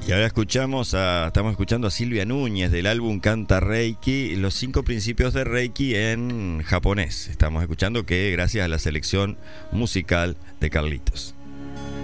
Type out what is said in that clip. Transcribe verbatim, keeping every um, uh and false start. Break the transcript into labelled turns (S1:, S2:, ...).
S1: Y ahora escuchamos a, estamos escuchando a Silvia Núñez del álbum Canta Reiki, los cinco principios de Reiki en japonés. Estamos escuchando que gracias a la selección musical de Carlitos.